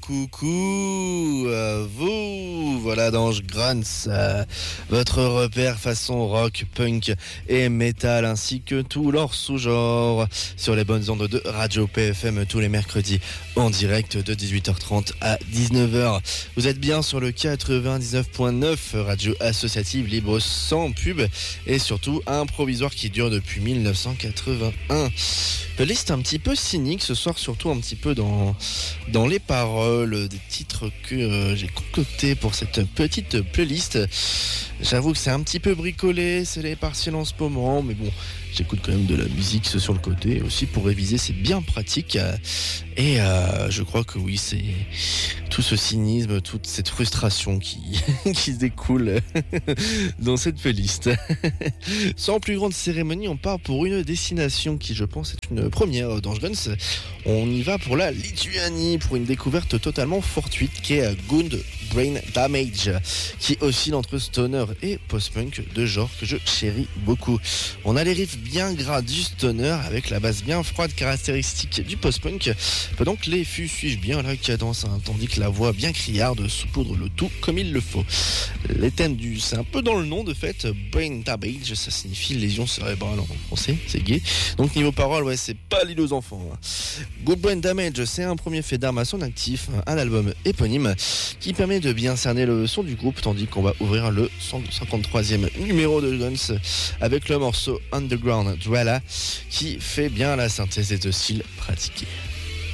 coucou vous, voilà Dange Grants, votre repère façon rock, punk et metal ainsi que tout leur sous-genre sur les bonnes ondes de Radio PFM tous les mercredis en direct de 18h30 à 19h. Vous êtes bien sur le 99.9 radio associative libre sans pub et surtout un provisoire qui dure depuis 1981. Playlist un petit peu cynique ce soir, surtout un petit peu dans les paroles des titres que j'ai concoctés pour cette petite playlist. J'avoue que c'est un petit peu bricolé, c'est les partiels en ce moment, mais bon, j'écoute quand même de la musique sur le côté aussi pour réviser, c'est bien pratique. Et je crois que oui, c'est tout ce cynisme, toute cette frustration qui se découle dans cette playlist. Sans plus grande cérémonie, on part pour une destination qui, je pense, est une première dans Guns. On y va pour la Lituanie, pour une découverte totalement fortuite qui est Good Brain Damage, qui oscille entre stoner et post-punk, deux genres que je chéris beaucoup. On a les riffs bien gras du stoner avec la basse bien froide caractéristique du post-punk, pendant que les fûts suivent bien la cadence, tandis que la voix bien criarde saupoudre le tout comme il le faut. Les thèmes c'est un peu dans le nom de fait, Brain Damage, ça signifie lésion cérébrale en français, c'est gay. Donc niveau parole, ouais, c'est pas l'île aux enfants. Good Brain Damage, c'est un premier fait d'armes à son actif, un album éponyme qui permet de bien cerner le son du groupe, tandis qu'on va ouvrir le 153e numéro de Guns avec le morceau Underground Dweller qui fait bien la synthèse des deux styles pratiqués.